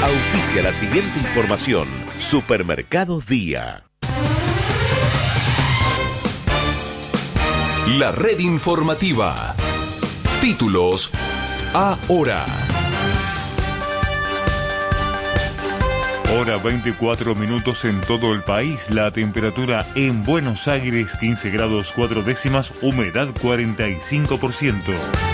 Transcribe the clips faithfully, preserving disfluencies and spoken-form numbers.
Auspicia la siguiente información. Supermercados Día. La red informativa. Títulos ahora. Hora veinticuatro minutos en todo el país. La temperatura en Buenos Aires quince grados cuatro décimas, humedad cuarenta y cinco por ciento.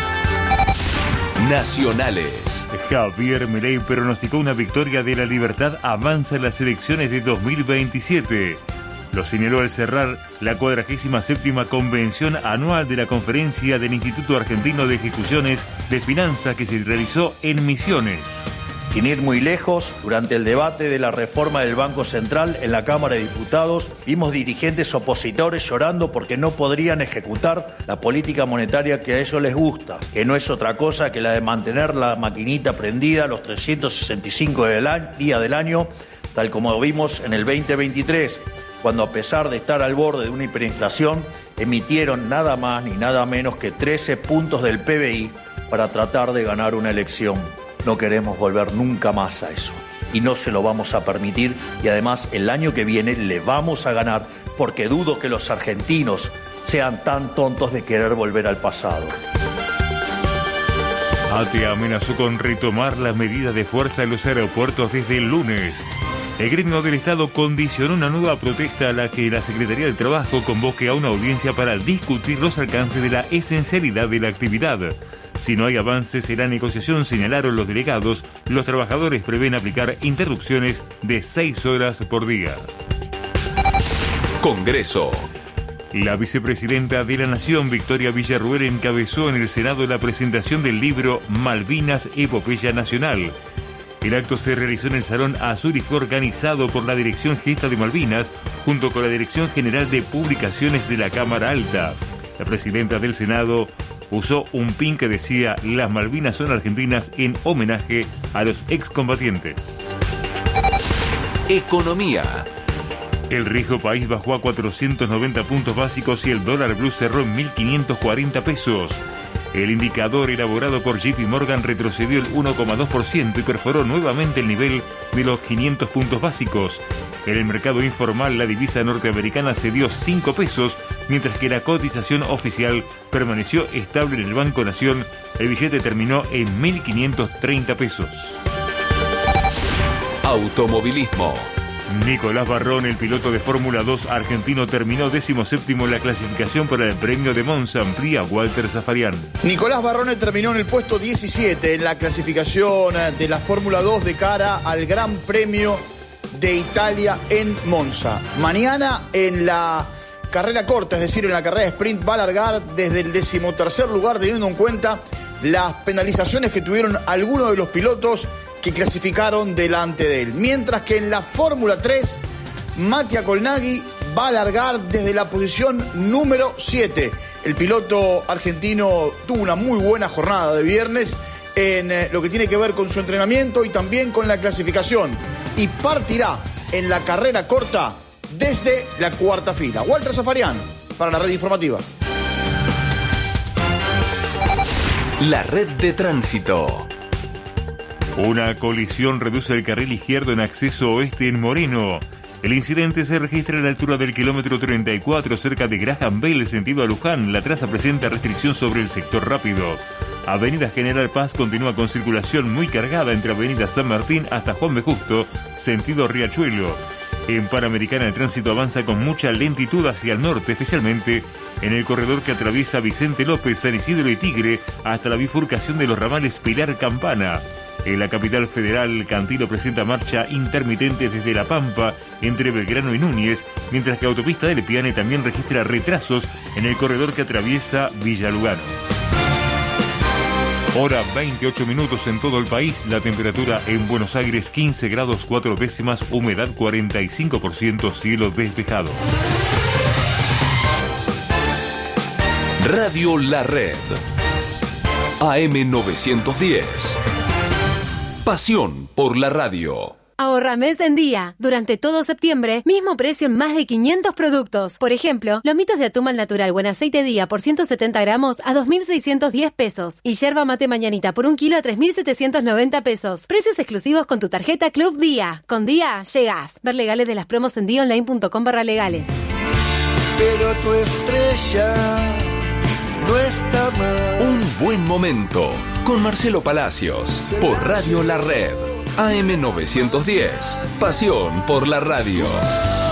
Nacionales. Javier Milei pronosticó una victoria de la Libertad Avanza en las elecciones de dos mil veintisiete. Lo señaló al cerrar la cuadragésima séptima convención anual de la Conferencia del Instituto Argentino de Ejecuciones de Finanzas que se realizó en Misiones. Sin ir muy lejos, durante el debate de la reforma del Banco Central en la Cámara de Diputados, vimos dirigentes opositores llorando porque no podrían ejecutar la política monetaria que a ellos les gusta, que no es otra cosa que la de mantener la maquinita prendida los trescientos sesenta y cinco días del año, tal como vimos en el veinte veintitrés, cuando a pesar de estar al borde de una hiperinflación, emitieron nada más ni nada menos que trece puntos del P B I para tratar de ganar una elección. No queremos volver nunca más a eso. Y no se lo vamos a permitir. Y además, el año que viene le vamos a ganar porque dudo que los argentinos sean tan tontos de querer volver al pasado. ATE amenazó con retomar las medidas de fuerza en los aeropuertos desde el lunes. El gremio del Estado condicionó una nueva protesta a la que la Secretaría del Trabajo convoque a una audiencia para discutir los alcances de la esencialidad de la actividad. Si no hay avances en la negociación, señalaron los delegados, los trabajadores prevén aplicar interrupciones de seis horas por día. Congreso. La vicepresidenta de la Nación, Victoria Villarruel, encabezó en el Senado la presentación del libro Malvinas, Epopeya Nacional. El acto se realizó en el Salón Azul y fue organizado por la Dirección Gesta de Malvinas, junto con la Dirección General de Publicaciones de la Cámara Alta. La presidenta del Senado usó un pin que decía "Las Malvinas son argentinas" en homenaje a los excombatientes. Economía. El riesgo país bajó a cuatrocientos noventa puntos básicos y el dólar blue cerró en mil quinientos cuarenta pesos. El indicador elaborado por J P Morgan retrocedió el uno coma dos por ciento y perforó nuevamente el nivel de los quinientos puntos básicos. En el mercado informal, la divisa norteamericana cedió cinco pesos, mientras que la cotización oficial permaneció estable en el Banco Nación. El billete terminó en mil quinientos treinta pesos. Automovilismo. Nicolás Barrón, el piloto de Fórmula dos argentino, terminó decimoséptimo en la clasificación para el Premio de Monza, amplía Walter Zafarian. Nicolás Barrón terminó en el puesto diecisiete en la clasificación de la Fórmula dos de cara al Gran Premio de Italia en Monza. Mañana en la carrera corta, es decir, en la carrera sprint, va a largar desde el decimotercer lugar, teniendo en cuenta las penalizaciones que tuvieron algunos de los pilotos que clasificaron delante de él. Mientras que en la Fórmula tres, Mattia Colnaghi va a largar desde la posición número siete. El piloto argentino tuvo una muy buena jornada de viernes en eh, lo que tiene que ver con su entrenamiento y también con la clasificación. Y partirá en la carrera corta desde la cuarta fila. Walter Zafarian, para la red informativa. La red de tránsito. Una colisión reduce el carril izquierdo en acceso oeste en Moreno. El incidente se registra a la altura del kilómetro treinta y cuatro, cerca de Graham Bell, sentido a Luján. La traza presenta restricción sobre el sector rápido. Avenida General Paz continúa con circulación muy cargada entre Avenida San Martín hasta Juan B. Justo, sentido Riachuelo. En Panamericana el tránsito avanza con mucha lentitud hacia el norte, especialmente en el corredor que atraviesa Vicente López, San Isidro y Tigre hasta la bifurcación de los ramales Pilar Campana. En la capital federal, Cantilo presenta marcha intermitente desde La Pampa entre Belgrano y Núñez, mientras que Autopista del Piane también registra retrasos en el corredor que atraviesa Villa Lugano. Hora veintiocho minutos en todo el país. La temperatura en Buenos Aires quince grados cuatro décimas, humedad cuarenta y cinco por ciento, cielo despejado. Radio La Red. A M novecientos diez. Pasión por la radio. Ahorra mes en día. Durante todo septiembre, mismo precio en más de quinientos productos. Por ejemplo, lomitos de atún al natural o en aceite día por ciento setenta gramos a dos mil seiscientos diez pesos. Y yerba mate mañanita por un kilo a tres mil setecientos noventa pesos. Precios exclusivos con tu tarjeta Club Día. Con Día, llegás. Ver legales de las promos en día online punto com barra legales. Pero tu estrella no está mal. Un buen momento con Marcelo Palacios por Radio La Red. A M novecientos diez. Pasión por la radio.